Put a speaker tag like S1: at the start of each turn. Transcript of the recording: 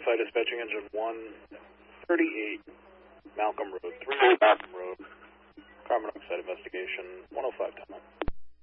S1: Verify dispatching engine 138, Malcolm Road. 3.
S2: Back